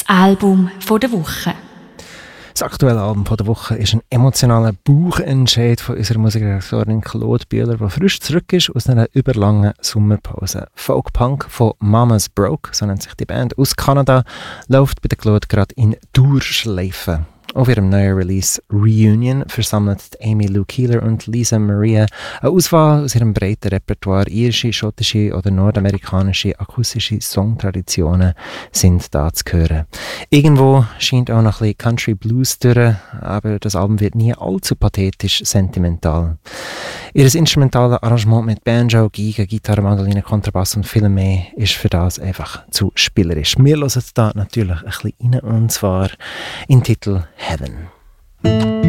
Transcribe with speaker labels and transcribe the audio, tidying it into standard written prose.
Speaker 1: Album von der Woche.
Speaker 2: Das aktuelle Album von der Woche ist ein emotionaler Bauchentscheid von unserer Musikredaktorin Claude Bühler, die frisch zurück ist aus einer überlangen Sommerpause. Folk-Punk von Mama's Broke, so nennt sich die Band, aus Kanada, läuft bei der Claude gerade in Dauerschleife. Auf ihrem neuen Release Reunion versammelt Amy Lou Keeler und Lisa Maria eine Auswahl aus ihrem breiten Repertoire. Irische, schottische oder nordamerikanische akustische Songtraditionen sind da zu hören. Irgendwo scheint auch noch ein bisschen Country Blues durch, aber das Album wird nie allzu pathetisch sentimental. Ihr instrumentales Arrangement mit Banjo, Geige, Gitarre, Mandoline, Kontrabass und viel mehr ist für das einfach zu spielerisch. Wir hören da natürlich ein bisschen rein, und zwar in den Titel Heaven.